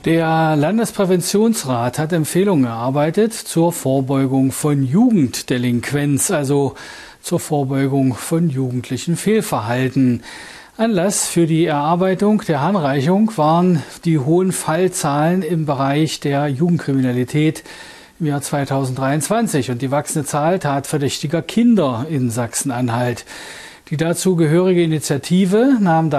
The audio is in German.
Der Landespräventionsrat hat Empfehlungen erarbeitet zur Vorbeugung von Jugenddelinquenz, also zur Vorbeugung von jugendlichen Fehlverhalten. Anlass für die Erarbeitung der Handreichung waren die hohen Fallzahlen im Bereich der Jugendkriminalität im Jahr 2023 und die wachsende Zahl tatverdächtiger Kinder in Sachsen-Anhalt. Die dazu gehörige Initiative nahm